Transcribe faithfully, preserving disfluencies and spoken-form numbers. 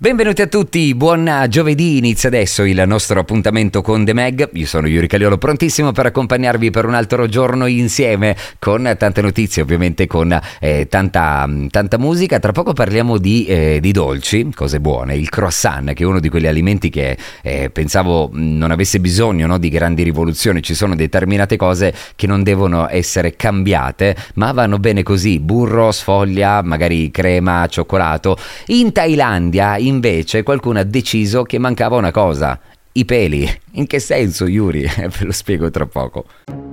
Benvenuti a tutti, buon giovedì, inizia adesso il nostro appuntamento con The Mag. Io sono Yuri Caliolo, prontissimo per accompagnarvi per un altro giorno insieme con tante notizie, ovviamente con eh, tanta, tanta musica. Tra poco parliamo di, eh, di dolci, cose buone, il croissant, che è uno di quegli alimenti che eh, pensavo non avesse bisogno, no, di grandi rivoluzioni. Ci sono determinate cose che non devono essere cambiate, ma vanno bene così, burro, sfoglia, magari crema, cioccolato. In Thailandia invece qualcuno ha deciso che mancava una cosa: i peli. In che senso, Yuri? Ve lo spiego tra poco.